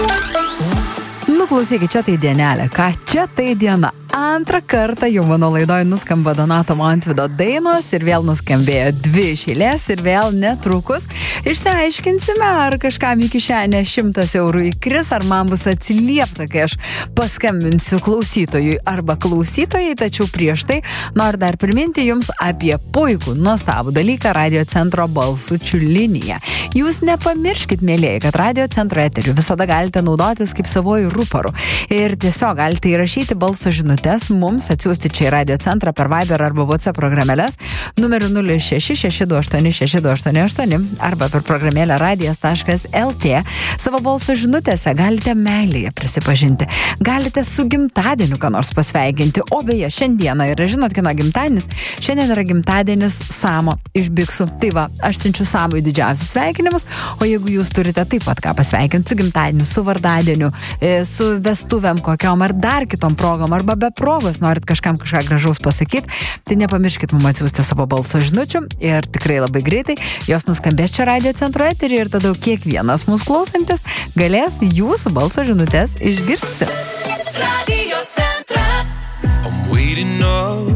Klausykit, čia tai dienelė. Ką čia tai diena? Antrą kartą jau mano laidoje nuskamba Donato Montvydo dainos ir vėl nuskambėjo 2 iš eilės ir vėl netrukus išsiaiškinsime, ar kažkam į kišenę 100 eurų įkris, ar man bus atsiliepta, kai aš paskambinsiu klausytojui arba klausytojai, tačiau prieš tai noriu dar priminti jums apie puikų, nuostabų dalyką Radio Centro balsučių liniją. Jūs nepamirškit, mėlėjai, kad Radio Centro eterių visada galite naudotis kaip savoji ruparu ir tiesiog galite įrašyti balso žinutę mums atsiųsti čia į Radio Centrą per Viber arba WhatsApp programėles numeriu 0662862288 arba per programėlę radijas.lt. Savo balso žinutėse galite meilėje prisipažinti, galite su gimtadieniu ką nors pasveikinti, o beje, šiandieną yra, žinot, kino gimtadienis, šiandien yra gimtadienis Samo iš Biksų. Tai va, aš siunčiu Samui didžiausius sveikinimus, o jeigu jūs turite taip pat ką pasveikinti su gimtadieniu, su vardadieniu, su vestuvėm kokiom ar dar kitom progom, arba be progos norit kažkam kažką gražaus pasakyti, tai nepamirškit mums atsiųsti savo balso žinučių ir tikrai labai greitai jos nuskambės čia Radio Centro eteryje ir tada kiekvienas mūsų klausantis galės jūsų balso žinutės išgirsti. Radio Centras. I'm waiting up